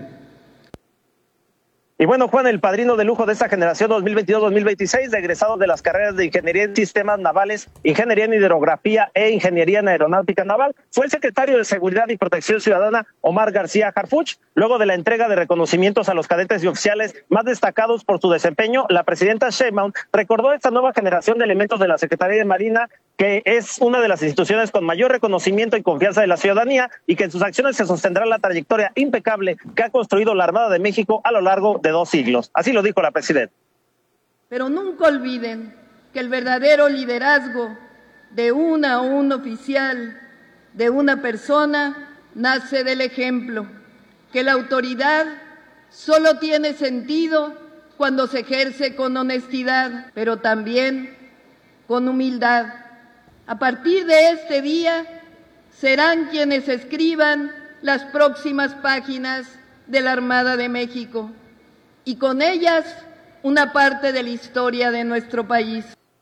Y bueno, Juan, el padrino de lujo de esta generación 2022-2026, de egresados de las carreras de Ingeniería en Sistemas Navales, Ingeniería en Hidrografía e Ingeniería en Aeronáutica Naval, fue el secretario de Seguridad y Protección Ciudadana, Omar García Harfuch. Luego de la entrega de reconocimientos a los cadetes y oficiales más destacados por su desempeño, la presidenta Sheinbaum recordó esta nueva generación de elementos de la Secretaría de Marina, que es una de las instituciones con mayor reconocimiento y confianza de la ciudadanía, y que en sus acciones se sostendrá la trayectoria impecable que ha construido la Armada de México a lo largo de 2 siglos. Así lo dijo la presidenta. Pero nunca olviden que el verdadero liderazgo de una o un oficial, de una persona, nace del ejemplo, que la autoridad solo tiene sentido cuando se ejerce con honestidad, pero también con humildad. A partir de este día serán quienes escriban las próximas páginas de la Armada de México y con ellas una parte de la historia de nuestro país.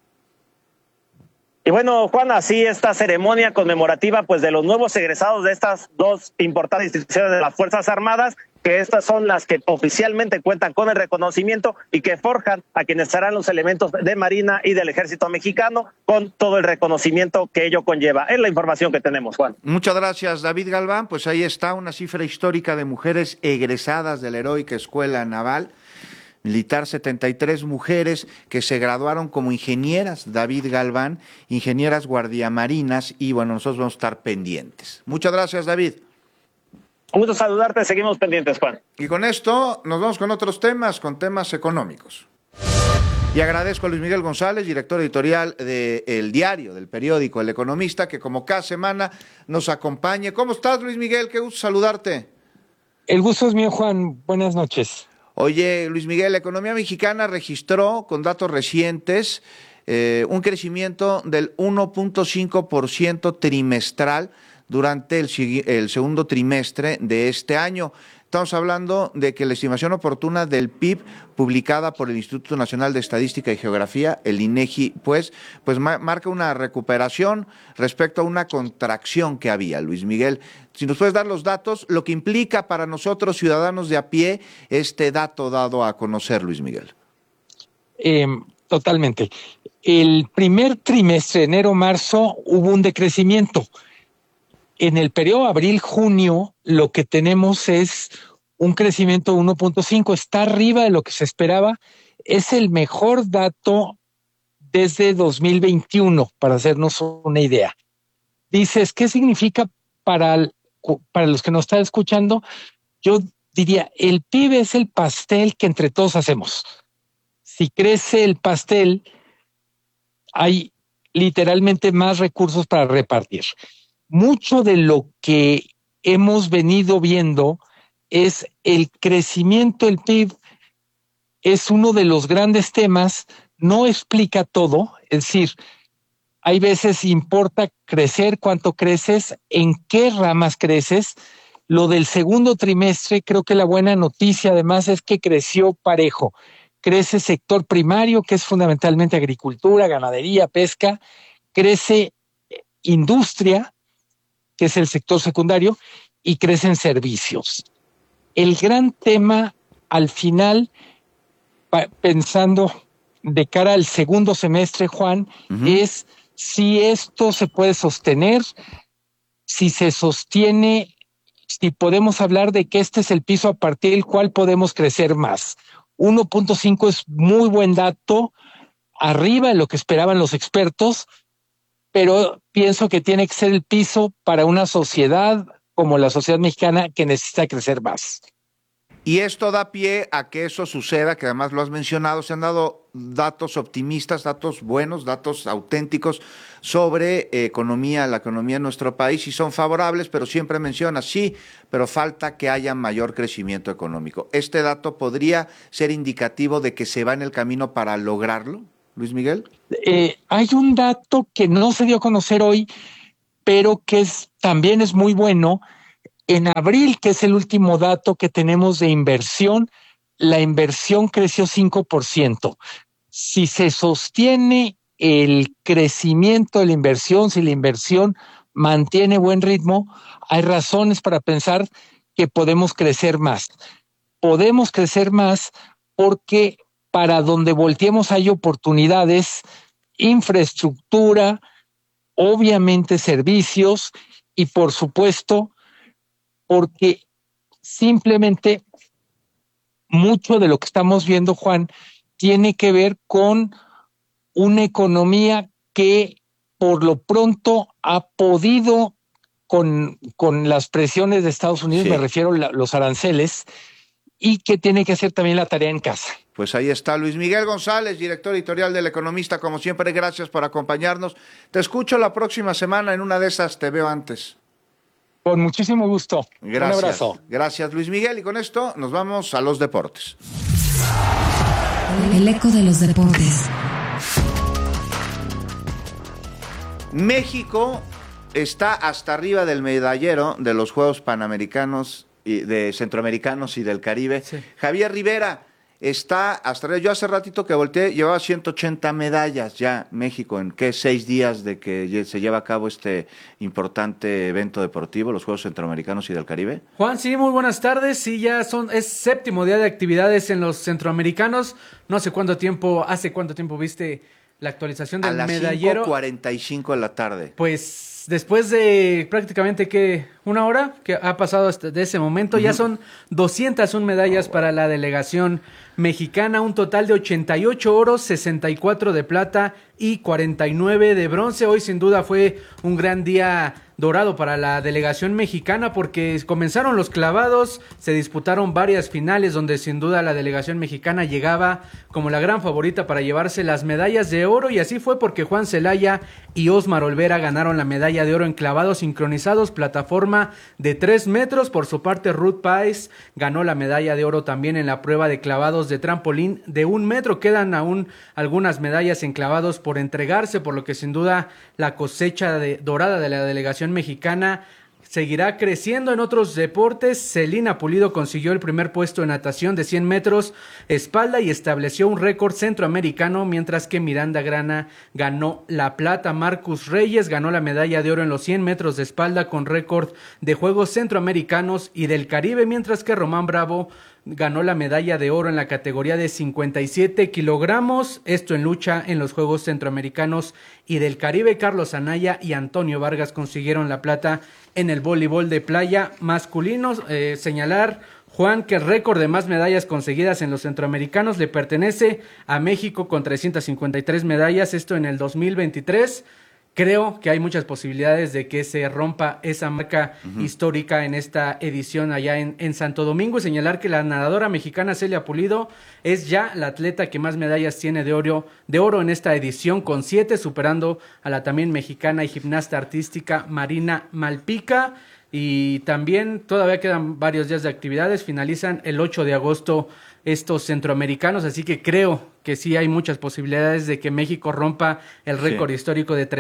Y bueno, Juan, así esta ceremonia conmemorativa pues de los nuevos egresados de estas 2 importantes instituciones de las Fuerzas Armadas, que estas son las que oficialmente cuentan con el reconocimiento y que forjan a quienes serán los elementos de Marina y del Ejército Mexicano con todo el reconocimiento que ello conlleva. Es la información que tenemos, Juan. Muchas gracias, David Galván. Pues ahí está una cifra histórica de mujeres egresadas de la Heroica Escuela Naval Militar, 73 mujeres que se graduaron como ingenieras, David Galván, ingenieras guardiamarinas, y bueno, nosotros vamos a estar pendientes. Muchas gracias, David. Un gusto saludarte, seguimos pendientes, Juan. Y con esto nos vamos con otros temas, con temas económicos. Y agradezco a Luis Miguel González, director editorial del diario, del periódico El Economista, que como cada semana nos acompañe. ¿Cómo estás, Luis Miguel? Qué gusto saludarte. El gusto es mío, Juan. Buenas noches. Oye, Luis Miguel, la economía mexicana registró, con datos recientes, un crecimiento del 1.5% trimestral durante el segundo trimestre de este año. Estamos hablando de que la estimación oportuna del PIB publicada por el Instituto Nacional de Estadística y Geografía, el INEGI, pues marca una recuperación respecto a una contracción que había. Luis Miguel, si nos puedes dar los datos, lo que implica para nosotros ciudadanos de a pie este dato dado a conocer, Luis Miguel. Totalmente. El primer trimestre, enero-marzo, hubo un decrecimiento. En el periodo abril-junio, lo que tenemos es un crecimiento de 1.5, está arriba de lo que se esperaba. Es el mejor dato desde 2021, para hacernos una idea. Dices, ¿qué significa para los que nos están escuchando? Yo diría, el PIB es el pastel que entre todos hacemos. Si crece el pastel, hay literalmente más recursos para repartir. Mucho de lo que hemos venido viendo es el crecimiento del PIB, es uno de los grandes temas, no explica todo, es decir, hay veces importa crecer, cuánto creces, en qué ramas creces. Lo del segundo trimestre, creo que la buena noticia además es que creció parejo. Crece sector primario, que es fundamentalmente agricultura, ganadería, pesca, crece industria, que es el sector secundario, y crecen servicios. El gran tema al final, pensando de cara al segundo semestre, Juan, es si esto se puede sostener, si se sostiene, si podemos hablar de que este es el piso a partir del cual podemos crecer más. 1.5 es muy buen dato, arriba de lo que esperaban los expertos, pero pienso que tiene que ser el piso para una sociedad como la sociedad mexicana que necesita crecer más. Y esto da pie a que eso suceda, que además lo has mencionado, se han dado datos optimistas, datos buenos, datos auténticos sobre la economía de nuestro país y son favorables, pero siempre mencionas, sí, pero falta que haya mayor crecimiento económico. ¿Este dato podría ser indicativo de que se va en el camino para lograrlo, Luis Miguel? Hay un dato que no se dio a conocer hoy, pero que también es muy bueno. En abril, que es el último dato que tenemos de inversión, la inversión creció 5%. Si se sostiene el crecimiento de la inversión, si la inversión mantiene buen ritmo, hay razones para pensar que podemos crecer más. Podemos crecer más porque para donde volteemos hay oportunidades, infraestructura, obviamente servicios y por supuesto porque simplemente mucho de lo que estamos viendo, Juan, tiene que ver con una economía que por lo pronto ha podido con las presiones de Estados Unidos, sí, me refiero a los aranceles, y que tiene que hacer también la tarea en casa. Pues ahí está Luis Miguel González, director editorial del Economista, como siempre, gracias por acompañarnos. Te escucho la próxima semana, en una de esas te veo antes. Con muchísimo gusto. Gracias. Un abrazo. Gracias, Luis Miguel. Y con esto nos vamos a los deportes. El eco de los deportes. México está hasta arriba del medallero de los Juegos Panamericanos, de Centroamericanos y del Caribe. Sí. Javier Rivera está hasta arriba. Yo hace ratito que volteé, llevaba 180 medallas ya México en 6 días de que se lleva a cabo este importante evento deportivo, los Juegos Centroamericanos y del Caribe. Juan, sí, muy buenas tardes. Sí, ya es 7º día de actividades en los Centroamericanos. No sé hace cuánto tiempo viste la actualización del medallero. A las 5:45 de la tarde. Pues después de prácticamente una hora que ha pasado de ese momento, ya son 201 medallas para la delegación mexicana, un total de 88 oros, 64 de plata y 49 de bronce. Hoy sin duda fue un gran día dorado para la delegación mexicana porque comenzaron los clavados, se disputaron varias finales donde sin duda la delegación mexicana llegaba como la gran favorita para llevarse las medallas de oro, y así fue porque Juan Celaya y Osmar Olvera ganaron la medalla de oro en clavados sincronizados, plataforma de 3 metros. Por su parte, Ruth Páez ganó la medalla de oro también en la prueba de clavados de trampolín de 1 metro. Quedan aún algunas medallas en clavados por entregarse, por lo que sin duda la cosecha dorada de la delegación mexicana seguirá creciendo. En otros deportes, Celina Pulido consiguió el primer puesto en natación de 100 metros espalda y estableció un récord centroamericano, mientras que Miranda Grana ganó la plata. Marcus Reyes ganó la medalla de oro en los 100 metros de espalda con récord de Juegos Centroamericanos y del Caribe, mientras que Román Bravo ganó la medalla de oro en la categoría de 57 kilogramos, esto en lucha en los Juegos Centroamericanos y del Caribe. Carlos Anaya y Antonio Vargas consiguieron la plata en el voleibol de playa masculino. Señalar, Juan, que el récord de más medallas conseguidas en los centroamericanos le pertenece a México con 353 medallas, esto en el 2023. Creo que hay muchas posibilidades de que se rompa esa marca histórica en esta edición allá en Santo Domingo, y señalar que la nadadora mexicana Celia Pulido es ya la atleta que más medallas tiene de oro en esta edición, con 7, superando a la también mexicana y gimnasta artística Marina Malpica. Y también todavía quedan varios días de actividades, finalizan el 8 de agosto estos centroamericanos, así que creo que sí hay muchas posibilidades de que México rompa el récord histórico de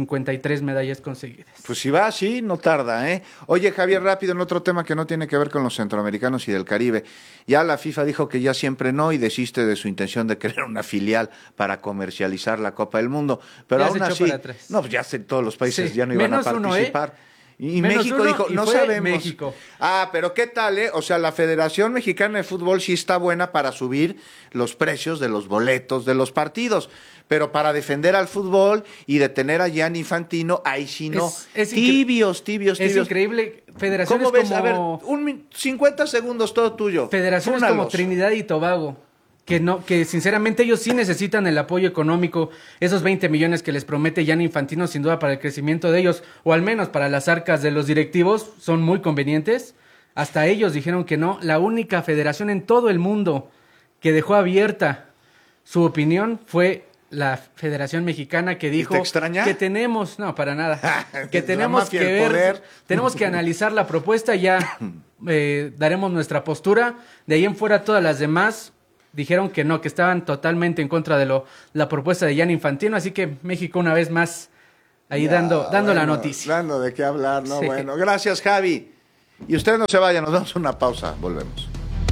353 medallas conseguidas. Pues si va así, no tarda, ¿eh? Oye, Javier, rápido, en otro tema que no tiene que ver con los centroamericanos y del Caribe. Ya la FIFA dijo que ya siempre no, y desiste de su intención de crear una filial para comercializar la Copa del Mundo. Pero ya aún así, no, pues ya todos los países ya no iban a participar. Y México dijo, no sabemos. México. Pero ¿qué tal, O sea, la Federación Mexicana de Fútbol sí está buena para subir los precios de los boletos de los partidos, pero para defender al fútbol y detener a Gianni Infantino, ahí sí no. Tibios. Es increíble. Federaciones ¿Cómo ves? Como... A ver, 50 segundos, todo tuyo. Federaciones como Trinidad y Tobago, que sinceramente ellos sí necesitan el apoyo económico, esos 20 millones que les promete Gianni Infantino, sin duda para el crecimiento de ellos, o al menos para las arcas de los directivos, son muy convenientes. Hasta ellos dijeron que no. La única federación en todo el mundo que dejó abierta su opinión fue la Federación Mexicana, que dijo que tenemos, no, para nada, que tenemos que ver, tenemos que analizar la propuesta, ya daremos nuestra postura. De ahí en fuera todas las demás dijeron que no, que estaban totalmente en contra de la propuesta de Gianni Infantino, así que México una vez más ahí dando la noticia. Dando de qué hablar, ¿no? Sí. Bueno, gracias, Javi. Y ustedes no se vayan, nos damos una pausa, volvemos.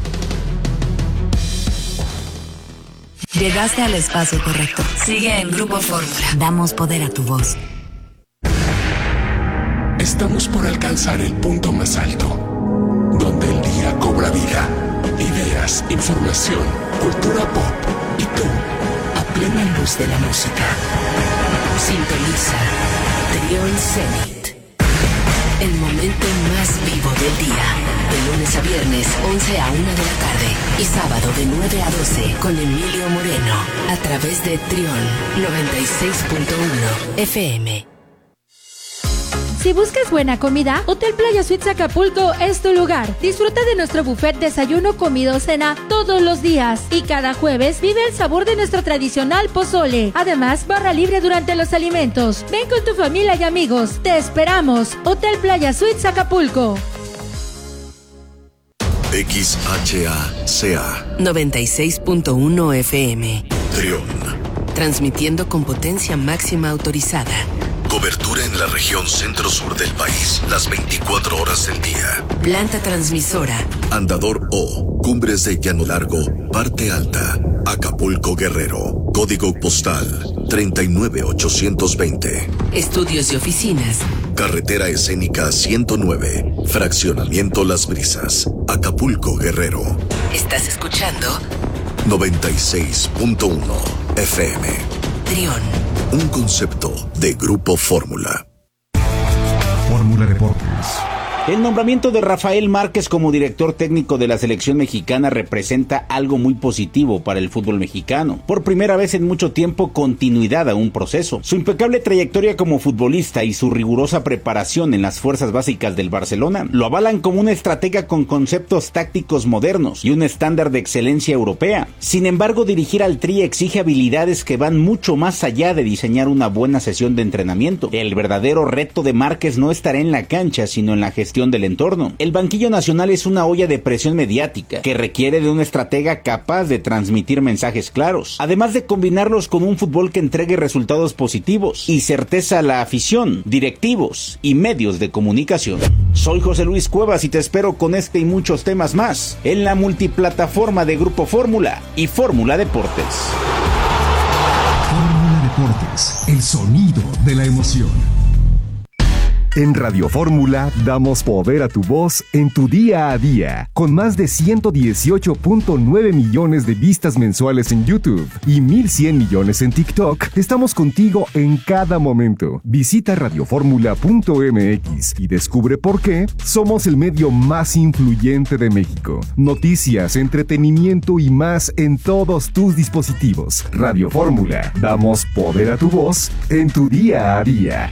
Llegaste al espacio correcto. Sigue en Grupo Fórmula. Damos poder a tu voz. Estamos por alcanzar el punto más alto, donde el día cobra vida. Ideas, información, cultura pop y tú, a plena luz de la música. Sintoniza Trión Zenit. El momento más vivo del día. De lunes a viernes, 11 a 1 de la tarde. Y sábado de 9 a 12 con Emilio Moreno. A través de Trión 96.1 FM. Si buscas buena comida, Hotel Playa Suites Acapulco es tu lugar. Disfruta de nuestro buffet desayuno, comida o cena todos los días. Y cada jueves vive el sabor de nuestro tradicional pozole. Además, barra libre durante los alimentos. Ven con tu familia y amigos. Te esperamos. Hotel Playa Suites Acapulco. XHACA 96.1 FM. Trión. Transmitiendo con potencia máxima autorizada. Cobertura en la región centro-sur del país, las 24 horas del día. Planta transmisora. Andador O, Cumbres de Llano Largo, Parte Alta, Acapulco, Guerrero. Código postal 39820. Estudios y oficinas. Carretera Escénica 109, Fraccionamiento Las Brisas, Acapulco, Guerrero. ¿Estás escuchando? 96.1 FM. Trión. Un concepto de Grupo Fórmula. Fórmula Deportes. El nombramiento de Rafael Márquez como director técnico de la selección mexicana representa algo muy positivo para el fútbol mexicano. Por primera vez en mucho tiempo, continuidad a un proceso. Su impecable trayectoria como futbolista y su rigurosa preparación en las fuerzas básicas del Barcelona lo avalan como un estratega con conceptos tácticos modernos y un estándar de excelencia europea. Sin embargo, dirigir al Tri exige habilidades que van mucho más allá de diseñar una buena sesión de entrenamiento. El verdadero reto de Márquez no estará en la cancha, sino en la gestión del entorno. El banquillo nacional es una olla de presión mediática que requiere de un estratega capaz de transmitir mensajes claros, además de combinarlos con un fútbol que entregue resultados positivos y certeza a la afición, directivos y medios de comunicación. Soy José Luis Cuevas y te espero con este y muchos temas más en la multiplataforma de Grupo Fórmula y Fórmula Deportes. Fórmula Deportes, el sonido de la emoción. En Radio Fórmula damos poder a tu voz en tu día a día, con más de 118.9 millones de vistas mensuales en YouTube y 1.100 millones en TikTok. Estamos contigo en cada momento. Visita radioformula.mx y descubre por qué somos el medio más influyente de México. Noticias, entretenimiento y más en todos tus dispositivos. Radio Fórmula, damos poder a tu voz en tu día a día.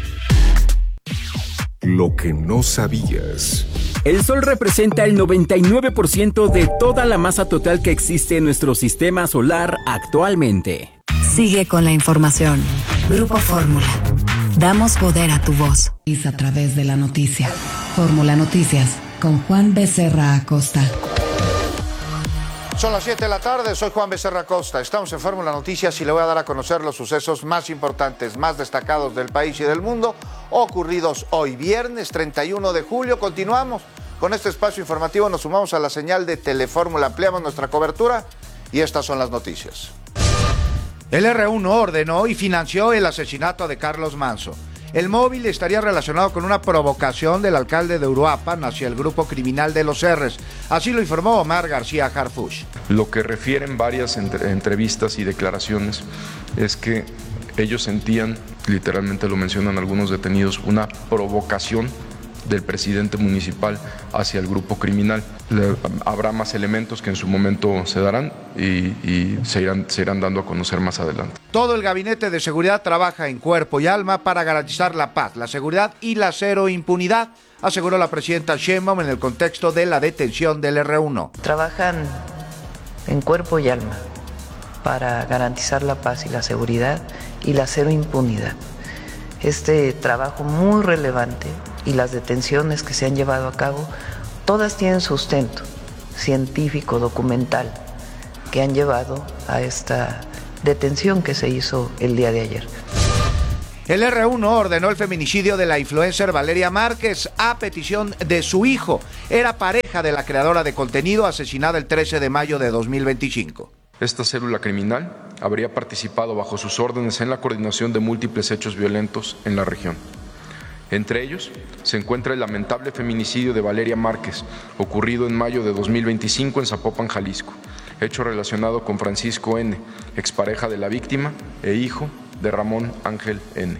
Lo que no sabías. El Sol representa el 99% de toda la masa total que existe en nuestro sistema solar actualmente. Sigue con la información. Grupo Fórmula. Damos poder a tu voz. Y a través de la noticia. Fórmula Noticias con Juan Becerra Acosta. Son las 7 de la tarde, soy Juan Becerra Acosta. Estamos en Fórmula Noticias y le voy a dar a conocer los sucesos más importantes, más destacados del país y del mundo, ocurridos hoy, viernes 31 de julio. Continuamos con este espacio informativo, nos sumamos a la señal de Telefórmula, ampliamos nuestra cobertura y estas son las noticias. El R1 ordenó y financió el asesinato de Carlos Manzo. El móvil estaría relacionado con una provocación del alcalde de Uruapan hacia el grupo criminal de los R's. Así lo informó Omar García Harfuch. Lo que refieren varias entrevistas y declaraciones es que ellos sentían, literalmente lo mencionan algunos detenidos, una provocación del presidente municipal hacia el grupo criminal. Habrá más elementos que en su momento se darán y se irán dando a conocer más adelante. Todo el gabinete de seguridad trabaja en cuerpo y alma para garantizar la paz, la seguridad y la cero impunidad, aseguró la presidenta Sheinbaum en el contexto de la detención del R1. Trabajan en cuerpo y alma para garantizar la paz y la seguridad y la cero impunidad. Este trabajo muy relevante y las detenciones que se han llevado a cabo, todas tienen sustento científico, documental, que han llevado a esta detención que se hizo el día de ayer. El R1 ordenó el feminicidio de la influencer Valeria Márquez a petición de su hijo. Era pareja de la creadora de contenido asesinada el 13 de mayo de 2025. Esta célula criminal habría participado bajo sus órdenes en la coordinación de múltiples hechos violentos en la región. Entre ellos se encuentra el lamentable feminicidio de Valeria Márquez, ocurrido en mayo de 2025 en Zapopan, Jalisco, hecho relacionado con Francisco N., expareja de la víctima e hijo de Ramón Ángel N.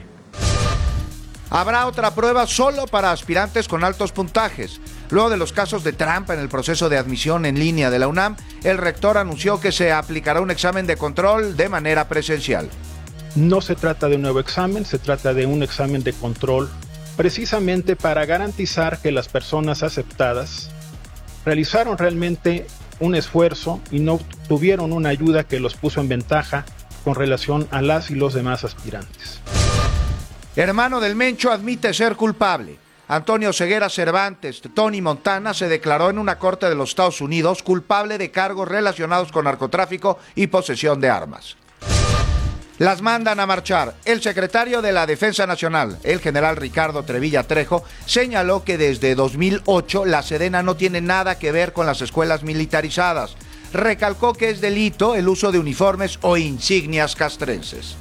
Habrá otra prueba solo para aspirantes con altos puntajes. Luego de los casos de trampa en el proceso de admisión en línea de la UNAM, el rector anunció que se aplicará un examen de control de manera presencial. No se trata de un nuevo examen, se trata de un examen de control precisamente para garantizar que las personas aceptadas realizaron realmente un esfuerzo y no tuvieron una ayuda que los puso en ventaja con relación a las y los demás aspirantes. Hermano del Mencho admite ser culpable. Antonio Ceguera Cervantes, Tony Montana, se declaró en una corte de los Estados Unidos culpable de cargos relacionados con narcotráfico y posesión de armas. Las mandan a marchar. El secretario de la Defensa Nacional, el general Ricardo Trevilla Trejo, señaló que desde 2008 la Sedena no tiene nada que ver con las escuelas militarizadas. Recalcó que es delito el uso de uniformes o insignias castrenses.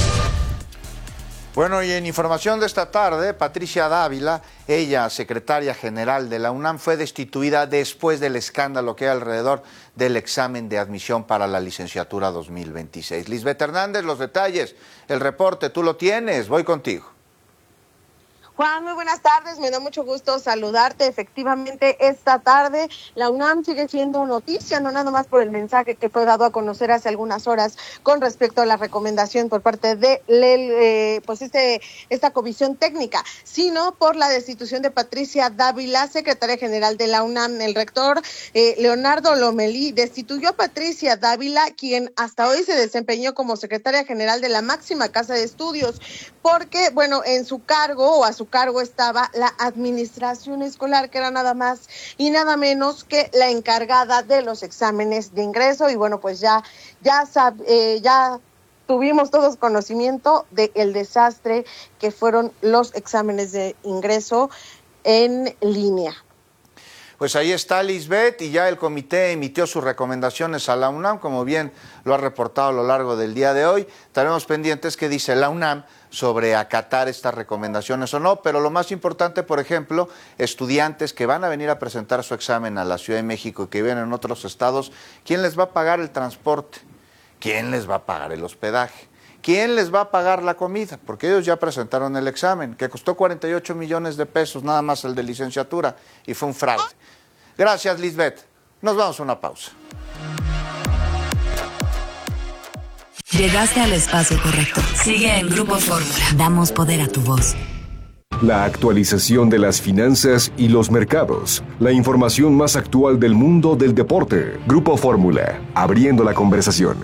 Bueno, y en información de esta tarde, Patricia Dávila, ella secretaria general de la UNAM, fue destituida después del escándalo que hay alrededor del examen de admisión para la licenciatura 2026. Lisbeth Hernández, los detalles, el reporte, tú lo tienes, voy contigo. Juan, muy buenas tardes, me da mucho gusto saludarte. Efectivamente, esta tarde la UNAM sigue siendo noticia, no nada más por el mensaje que fue dado a conocer hace algunas horas con respecto a la recomendación por parte de esta comisión técnica, sino por la destitución de Patricia Dávila, secretaria general de la UNAM. El rector Leonardo Lomelí destituyó a Patricia Dávila, quien hasta hoy se desempeñó como secretaria general de la máxima casa de estudios, porque, bueno, en su cargo o a su cargo estaba la administración escolar, que era nada más y nada menos que la encargada de los exámenes de ingreso. Y bueno, pues ya tuvimos todos conocimiento del desastre que fueron los exámenes de ingreso en línea. Pues ahí está, Lisbeth, y ya el comité emitió sus recomendaciones a la UNAM, como bien lo ha reportado a lo largo del día de hoy. Estaremos pendientes qué dice la UNAM sobre acatar estas recomendaciones o no, pero lo más importante, por ejemplo, estudiantes que van a venir a presentar su examen a la Ciudad de México y que viven en otros estados, ¿quién les va a pagar el transporte? ¿Quién les va a pagar el hospedaje? ¿Quién les va a pagar la comida? Porque ellos ya presentaron el examen, que costó 48 millones de pesos, nada más el de licenciatura, y fue un fraude. Gracias, Lisbeth. Nos vamos a una pausa. Llegaste al espacio correcto. Sigue en Grupo Fórmula. Damos poder a tu voz. La actualización de las finanzas y los mercados. La información más actual del mundo del deporte. Grupo Fórmula. Abriendo la conversación.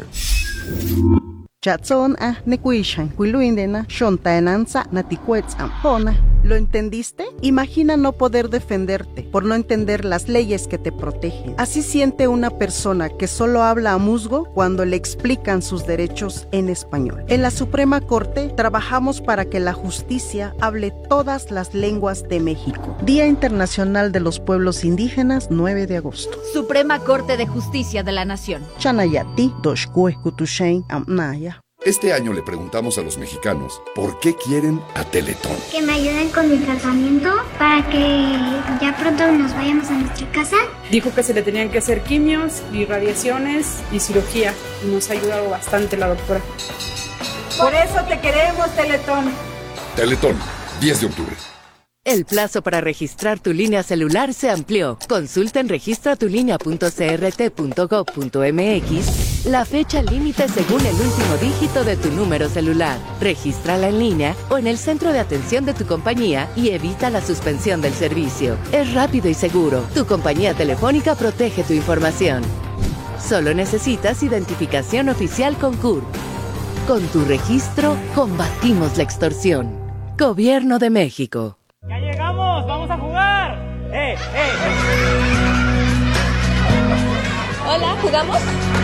¿Lo entendiste? Imagina no poder defenderte por no entender las leyes que te protegen. Así siente una persona que solo habla a musgo cuando le explican sus derechos en español. En la Suprema Corte trabajamos para que la justicia hable todas las lenguas de México. Día Internacional de los Pueblos Indígenas, 9 de agosto. Suprema Corte de Justicia de la Nación. Chanayati, Doshkue, Kutushain, Amnaya. Este año le preguntamos a los mexicanos por qué quieren a Teletón. Que me ayuden con mi tratamiento para que ya pronto nos vayamos a nuestra casa. Dijo que se le tenían que hacer quimios y radiaciones y cirugía. Y nos ha ayudado bastante la doctora. Por eso te queremos, Teletón. Teletón, 10 de octubre. El plazo para registrar tu línea celular se amplió. Consulta en registratulinea.crt.gov.mx la fecha límite según el último dígito de tu número celular. Regístrala en línea o en el centro de atención de tu compañía y evita la suspensión del servicio. Es rápido y seguro. Tu compañía telefónica protege tu información. Solo necesitas identificación oficial con CURP. Con tu registro, combatimos la extorsión. Gobierno de México. ¡Ya llegamos! ¡Vamos a jugar! Hola, ¿jugamos?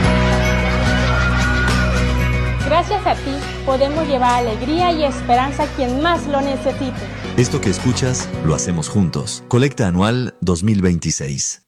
Gracias a ti, podemos llevar alegría y esperanza a quien más lo necesite. Esto que escuchas, lo hacemos juntos. Colecta Anual 2026.